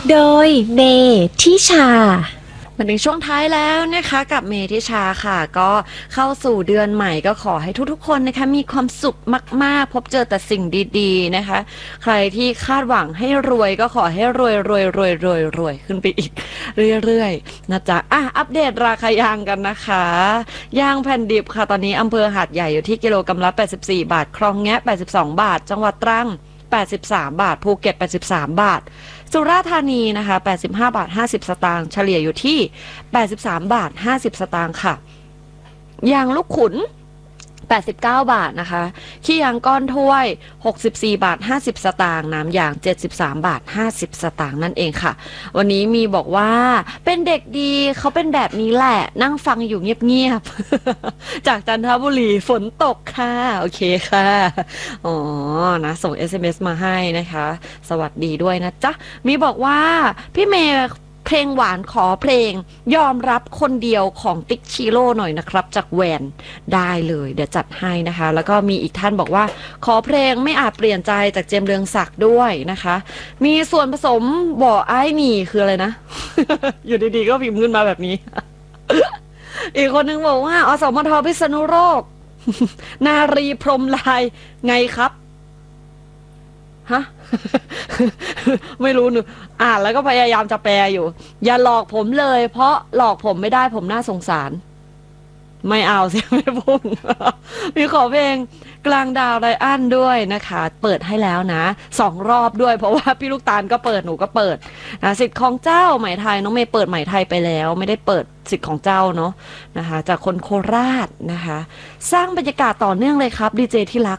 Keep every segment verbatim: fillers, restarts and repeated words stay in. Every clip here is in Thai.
โดยเมทิชามาถึงช่วงท้ายแล้วนะคะกับเมทิชาค่ะก็เข้าสู่เดือนใหม่ก็ขอให้ทุกๆคนนะคะมีความสุขมากๆพบเจอแต่สิ่งดีๆนะคะใครที่คาดหวังให้รวยก็ขอให้รวยรวยรวยรวยรวยขึ้นไปอีกเรื่อยๆนะจ๊ะอ่ะอัปเดตราคายางกันนะคะยางแผ่นดิบค่ะตอนนี้อำเภอหาดใหญ่อยู่ที่กิโลกรัมละแปดสิบสี่บาทคลองแงะแปดสิบสองบาทจังหวัดตรังแปดสิบสามบาทภูเก็ตแปดสิบสามบาทสุราษฎร์ธานีนะคะแปดสิบห้าบาทห้าสิบสตางค์เฉลี่ยอยู่ที่แปดสิบสามบาทห้าสิบสตางค์ค่ะยางลูกขุนแปดสิบเก้าบาทนะคะขี้ยางก้อนถ้วยหกสิบสี่บาทห้าสิบสตางค์น้ำยางเจ็ดสิบสามบาทห้าสิบสตางค์นั่นเองค่ะวันนี้มีบอกว่าเป็นเด็กดีเขาเป็นแบบนี้แหละนั่งฟังอยู่เงียบๆ จากจันทบุรีฝนตกค่ะโอเคค่ะอ๋อนะส่ง เอส เอ็ม เอส มาให้นะคะสวัสดีด้วยนะจ๊ะมีบอกว่าพี่เมย์เพลงหวานขอเพลงยอมรับคนเดียวของติ๊กชิโร่หน่อยนะครับจากแวนได้เลยเดี๋ยวจัดให้นะคะแล้วก็มีอีกท่านบอกว่าขอเพลงไม่อาจเปลี่ยนใจจากเจมส์เรืองศักดิ์ด้วยนะคะมีส่วนผสมบ่อไอ้หนี่คืออะไรนะ อยู่ดีๆก็พิมพ์ขึ้นมาแบบนี้ อีกคนนึงบอกว่าอสมทพิษณุโลก นารีพรหมลายไงครับฮะ ไม่รู้หนูอ่านแล้วก็พยายามจะแปลอยู่อย่าหลอกผมเลยเพราะหลอกผมไม่ได้ผมน่าสงสารไม่เอาเสียไม่พุ่ง มีขอเพลงกลางดาวไรอันด้วยนะคะเปิดให้แล้วนะสองรอบด้วยเพราะว่าพี่ลูกตาลก็เปิดหนูก็เปิดนะสิทธิ์ของเจ้าไหมไทยน้องเมย์เปิดไหมไทยไปแล้วไม่ได้เปิดสิทธิ์ของเจ้าเนาะนะคะจากคนโคราชนะคะสร้างบรรยากาศต่อเนื่องเลยครับดีเจที่รัก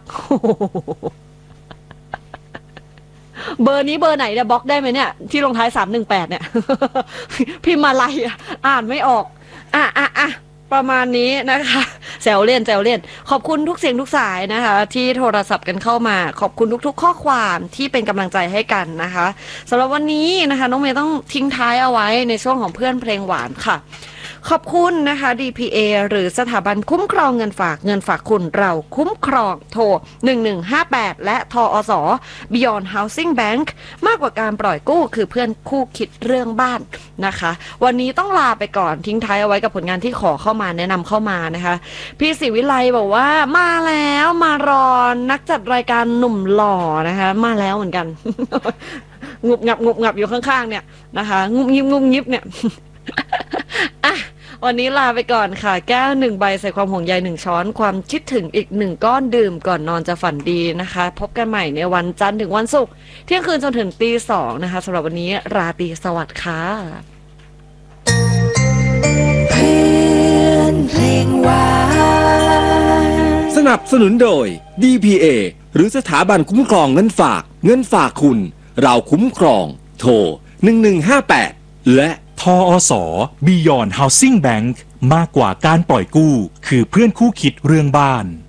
เบอร์นี้เบอร์ไหนเนี่ยบล็อกได้ไหมเนี่ยที่ลงท้ายสามหนึ่งแปดเนี่ย พี่มาลัยอ่านไม่ออกอ่ะอ่ะอ่ะประมาณนี้นะคะแซวเล่นแซวเล่นขอบคุณทุกเสียงทุกสายนะคะที่โทรศัพท์กันเข้ามาขอบคุณทุกๆข้อความที่เป็นกำลังใจให้กันนะคะสำหรับวันนี้นะคะน้องเมย์ต้องทิ้งท้ายเอาไว้ในช่วงของเพื่อนเพลงหวานค่ะขอบคุณนะคะ ดี พี เอ หรือสถาบันคุ้มครองเงินฝากเงินฝากคุณเราคุ้มครองโทรหนึ่งหนึ่งห้าแปดและทอส Beyond Housing Bank มากกว่าการปล่อยกู้คือเพื่อนคู่คิดเรื่องบ้านนะคะวันนี้ต้องลาไปก่อนทิ้งท้ายเอาไว้กับผลงานที่ขอเข้ามาแนะนำเข้ามานะคะพี่ศิวิไลบอกว่ามาแล้วมารอนักจัดรายการหนุ่มหล่อนะคะมาแล้วเหมือนกัน งุบงับงุบงับอยู่ข้างๆเนี่ยนะคะงุบยิบงุบยิบเนี่ย อ่ะวันนี้ลาไปก่อนค่ะแก้วหนึ่งใบใส่ความห่วงใยหนึ่งช้อนความคิดถึงอีกหนึ่งก้อนดื่มก่อนนอนจะฝันดีนะคะพบกันใหม่ในวันจันทร์ถึงวันศุกร์เที่ยงคืนจนถึงตีสองนะคะสำหรับวันนี้ราตรีสวัสดิ์ค่ะเพื่อนเพลงหวานสนับสนุนโดย ดี พี เอ หรือสถาบันคุ้มครองเงินฝากเงินฝากคุณเราคุ้มครองโทรหนึ่งหนึ่งห้าแปดและทอส Beyond Housing Bank มากกว่าการปล่อยกู้คือเพื่อนคู่คิดเรื่องบ้าน